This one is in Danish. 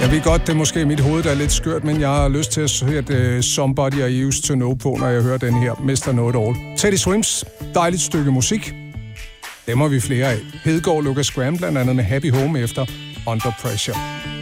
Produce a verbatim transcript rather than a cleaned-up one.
Jeg ved godt, det er måske mit hoved, der er lidt skørt, men jeg har lyst til at sætte uh, Somebody I Used to Know på, når jeg hører den her mister Know It All. Teddy Swims, dejligt stykke musik. Dem har vi flere af. Hedegaard Lucas Graham blandt andet med Happy Home efter Under Pressure.